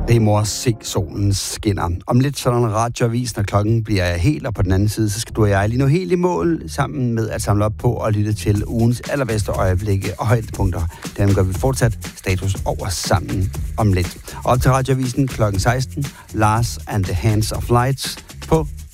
Det er mor, se solen skinner. Om lidt så er der en radioavis, når klokken bliver helt, og på den anden side, så skal du og jeg lige nå helt i mål sammen med at samle op på og lytte til ugens allerbedste øjeblikke og højdepunkter. Dermed gør vi fortsat status over sammen om lidt. Op til radioavisen klokken 16, Lars and the Hands of Lights på